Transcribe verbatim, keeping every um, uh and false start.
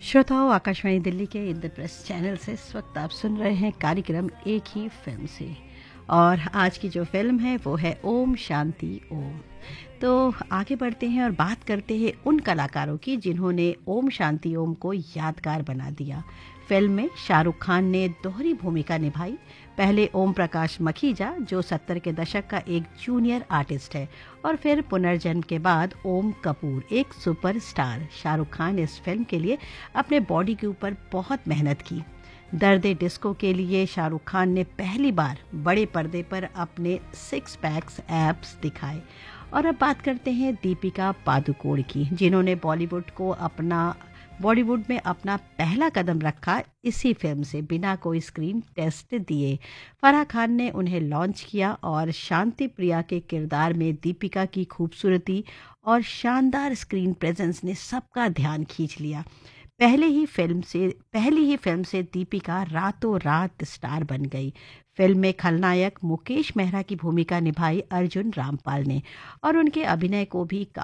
श्रोताओं, आकाशवाणी दिल्ली के इंद्रप्रस्थ चैनल से इस वक्त आप सुन रहे हैं कार्यक्रम एक ही फिल्म से। और आज की जो फिल्म है वो है ओम शांति ओम। तो आगे बढ़ते हैं और बात करते हैं उन कलाकारों की जिन्होंने ओम शांति ओम को यादगार बना दिया। फिल्म में शाहरुख खान ने दोहरी भूमिका निभाई। पहले ओम प्रकाश मखीजा, जो सत्तर के दशक का एक जूनियर आर्टिस्ट है, और फिर पुनर्जन्म के बाद ओम कपूर, एक सुपरस्टार। शाहरुख खान इस फिल्म के लिए अपने बॉडी के ऊपर बहुत मेहनत की। दर्द डिस्को के लिए शाहरुख खान ने पहली बार बड़े पर्दे पर अपने सिक्स पैक्स एब्स दिखाए। और अब बात करते हैं दीपिका पादुकोण की, जिन्होंने बॉलीवुड को अपना बॉलीवुड में अपना पहला कदम रखा इसी फिल्म से, बिना कोई स्क्रीन टेस्ट दिए। फराह खान ने उन्हें लॉन्च किया और शांति प्रिया के किरदार में दीपिका की खूबसूरती और शानदार स्क्रीन प्रेजेंस ने सबका ध्यान खींच लिया। पहले ही फिल्म से पहली ही फिल्म से दीपिका रातों रात स्टार बन गई। फिल्म में खलनायक मुकेश मेहरा की भूमिका निभाई अर्जुन रामपाल ने, और उनके अभिनय को भी